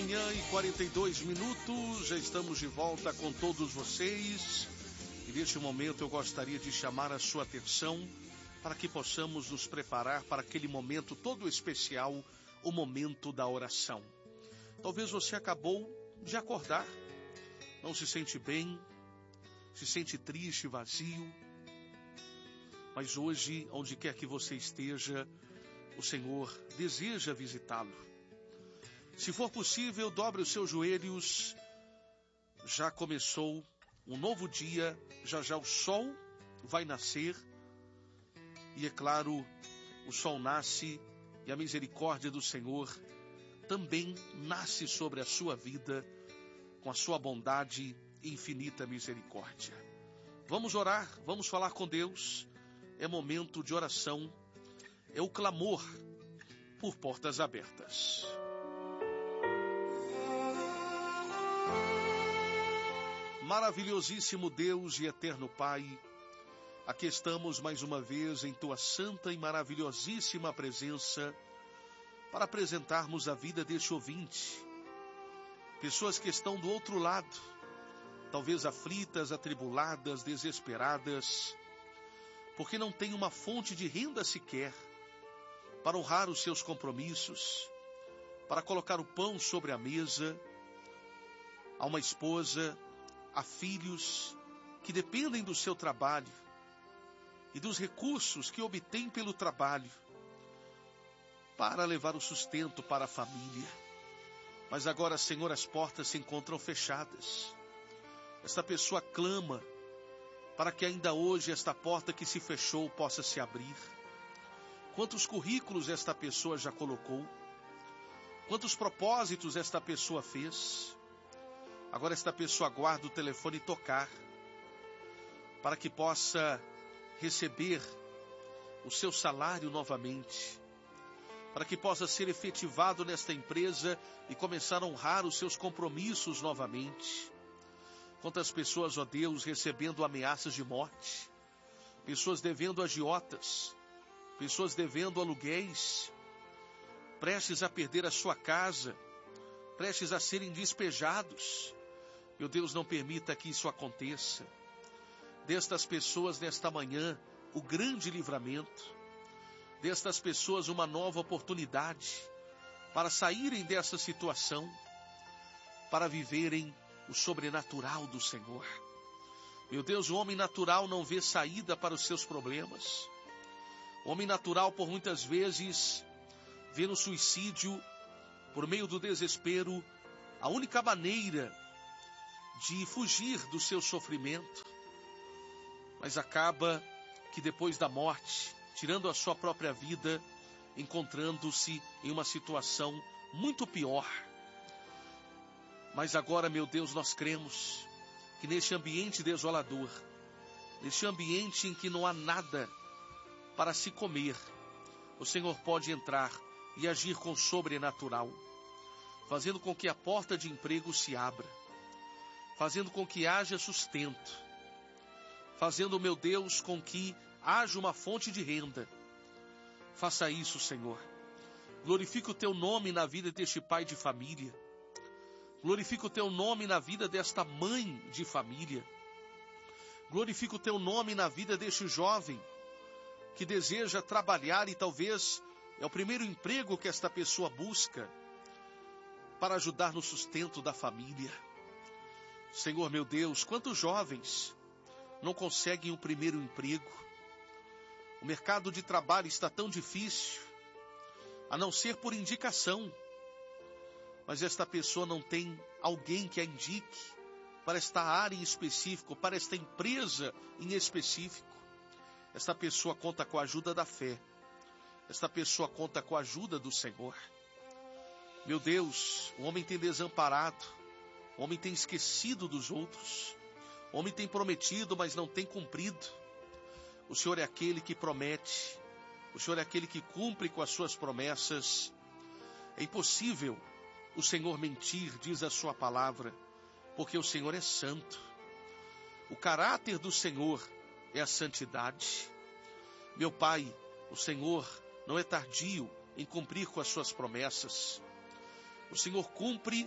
manhã e 42 minutos, já estamos de volta com todos vocês. E neste momento eu gostaria de chamar a sua atenção para que possamos nos preparar para aquele momento todo especial, o momento da oração. Talvez você acabou de acordar, não se sente bem, se sente triste, vazio. Mas hoje, onde quer que você esteja, o Senhor deseja visitá-lo. Se for possível, dobre os seus joelhos. Já começou um novo dia, já o sol vai nascer. E é claro, o sol nasce e a misericórdia do Senhor também nasce sobre a sua vida com a sua bondade e infinita misericórdia. Vamos orar, vamos falar com Deus. É momento de oração, é o clamor por portas abertas. Maravilhosíssimo Deus e eterno Pai, aqui estamos mais uma vez em Tua santa e maravilhosíssima presença para apresentarmos a vida deste ouvinte. Pessoas que estão do outro lado, talvez aflitas, atribuladas, desesperadas, porque não têm uma fonte de renda sequer para honrar os seus compromissos, para colocar o pão sobre a mesa. Há uma esposa, há filhos que dependem do seu trabalho e dos recursos que obtêm pelo trabalho para levar o sustento para a família. Mas agora, Senhor, as portas se encontram fechadas. Esta pessoa clama para que ainda hoje esta porta que se fechou possa se abrir. Quantos currículos esta pessoa já colocou? Quantos propósitos esta pessoa fez? Agora esta pessoa aguarda o telefone tocar para que possa receber o seu salário novamente, para que possa ser efetivado nesta empresa e começar a honrar os seus compromissos novamente. Quantas pessoas, ó Deus, recebendo ameaças de morte, pessoas devendo agiotas, pessoas devendo aluguéis, prestes a perder a sua casa, prestes a serem despejados. Meu Deus, não permita que isso aconteça. Destas pessoas, nesta manhã, o grande livramento. Destas pessoas, uma nova oportunidade para saírem dessa situação, para viverem o sobrenatural do Senhor. Meu Deus, o homem natural não vê saída para os seus problemas. O homem natural, por muitas vezes, vê no suicídio, por meio do desespero, a única maneira de fugir do seu sofrimento. Mas acaba que depois da morte, tirando a sua própria vida, encontrando-se em uma situação muito pior. Mas agora, meu Deus, nós cremos que neste ambiente desolador, neste ambiente em que não há nada para se comer, o Senhor pode entrar e agir com o sobrenatural, fazendo com que a porta de emprego se abra, fazendo com que haja sustento, fazendo, meu Deus, com que haja uma fonte de renda. Faça isso, Senhor. Glorifica o Teu nome na vida deste pai de família. Glorifica o Teu nome na vida desta mãe de família. Glorifica o Teu nome na vida deste jovem que deseja trabalhar e talvez é o primeiro emprego que esta pessoa busca para ajudar no sustento da família. Senhor, meu Deus, quantos jovens não conseguem o primeiro emprego? O mercado de trabalho está tão difícil, a não ser por indicação. Mas esta pessoa não tem alguém que a indique para esta área em específico, para esta empresa em específico. Esta pessoa conta com a ajuda da fé. Esta pessoa conta com a ajuda do Senhor. Meu Deus, o homem tem desamparado, o homem tem esquecido dos outros, o homem tem prometido, mas não tem cumprido. O Senhor é aquele que promete, o Senhor é aquele que cumpre com as suas promessas. É impossível o Senhor mentir, diz a sua palavra, porque o Senhor é santo. O caráter do Senhor é a santidade. Meu Pai, o Senhor não é tardio em cumprir com as suas promessas. O Senhor cumpre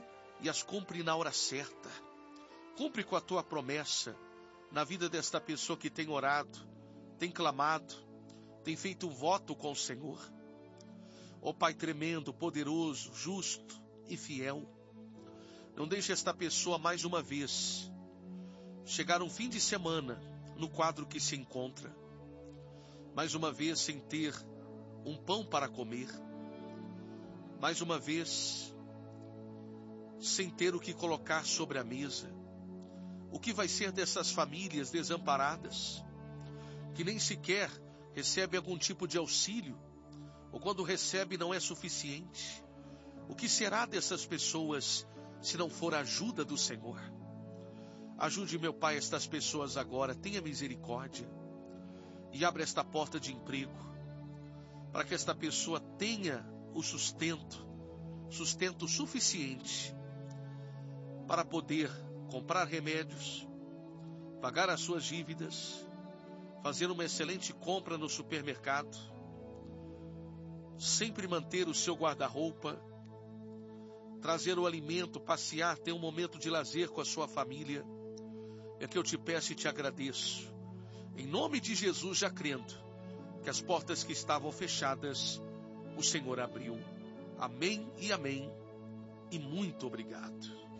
e as cumpre na hora certa. Cumpre com a tua promessa na vida desta pessoa que tem orado, tem clamado, tem feito um voto com o Senhor. Ó Pai tremendo, poderoso, justo e fiel, não deixe esta pessoa mais uma vez chegar um fim de semana no quadro que se encontra, mais uma vez sem ter um pão para comer, mais uma vez sem ter o que colocar sobre a mesa. O que vai ser dessas famílias desamparadas, que nem sequer recebem algum tipo de auxílio, ou quando recebe não é suficiente? O que será dessas pessoas se não for a ajuda do Senhor? Ajude, meu Pai, estas pessoas agora, tenha misericórdia e abra esta porta de emprego, para que esta pessoa tenha o sustento suficiente para poder comprar remédios, pagar as suas dívidas, fazer uma excelente compra no supermercado, sempre manter o seu guarda-roupa, trazer o alimento, passear, ter um momento de lazer com a sua família. É que eu te peço e te agradeço, em nome de Jesus, já crendo que as portas que estavam fechadas, o Senhor abriu. Amém e amém, e muito obrigado.